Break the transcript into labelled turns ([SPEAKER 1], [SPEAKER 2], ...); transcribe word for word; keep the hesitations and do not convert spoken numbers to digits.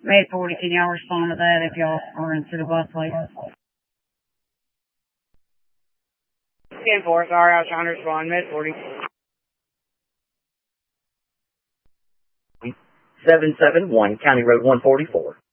[SPEAKER 1] Med forty, can y'all respond to that if y'all are into the bus, please? ten four, sorry, I was trying to respond. Med forty.
[SPEAKER 2] seven seven one, County Road one forty-four.